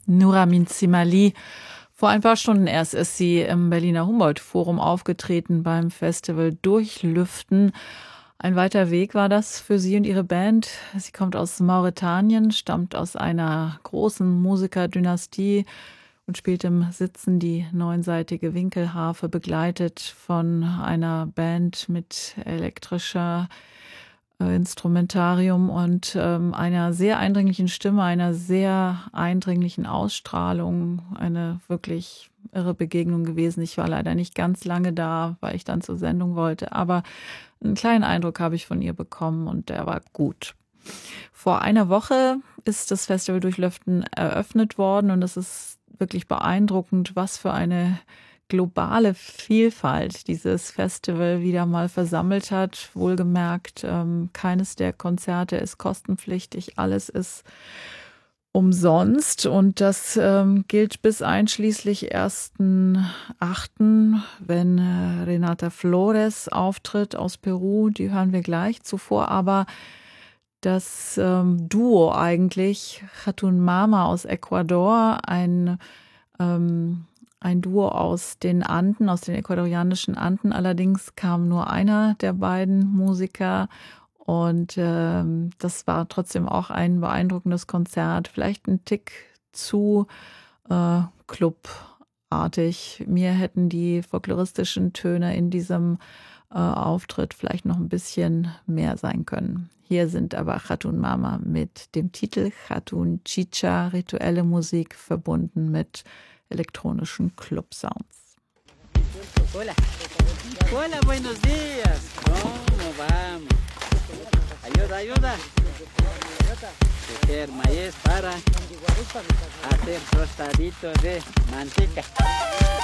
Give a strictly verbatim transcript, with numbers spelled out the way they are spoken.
Nuramin Zimali. Vor ein paar Stunden erst ist sie im Berliner Humboldt-Forum aufgetreten beim Festival Durchlüften. Ein weiter Weg war das für sie und ihre Band. Sie kommt aus Mauretanien, stammt aus einer großen Musikerdynastie und spielt im Sitzen die neunseitige Winkelharfe, begleitet von einer Band mit elektrischer äh, Instrumentarium und ähm, einer sehr eindringlichen Stimme, einer sehr eindringlichen Ausstrahlung. Eine wirklich irre Begegnung gewesen. Ich war leider nicht ganz lange da, weil ich dann zur Sendung wollte, aber einen kleinen Eindruck habe ich von ihr bekommen und der war gut. Vor einer Woche ist das Festival Durchlüften eröffnet worden und es ist wirklich beeindruckend, was für eine globale Vielfalt dieses Festival wieder mal versammelt hat. Wohlgemerkt, ähm, keines der Konzerte ist kostenpflichtig, alles ist umsonst und das ähm, gilt bis einschließlich ersten achten, wenn äh, Renata Flores auftritt aus Peru, die hören wir gleich. Zuvor aber das ähm, Duo eigentlich, Chatun Mama aus Ecuador, ein, ähm, ein Duo aus den Anden, aus den ecuadorianischen Anden. Allerdings kam nur einer der beiden Musiker. Und ähm, das war trotzdem auch ein beeindruckendes Konzert. Vielleicht ein Tick zu äh, clubartig. Mir hätten die folkloristischen Töne in diesem äh, Auftritt vielleicht noch ein bisschen mehr sein können. Hier sind aber Chatun Mama mit dem Titel Chatun Chicha, rituelle Musik verbunden mit elektronischen Club-Sounds. Hola. Hola, buenos días. ¿Cómo vamos? Ayuda, ayuda. Tejer maíz para hacer tostaditos de manteca.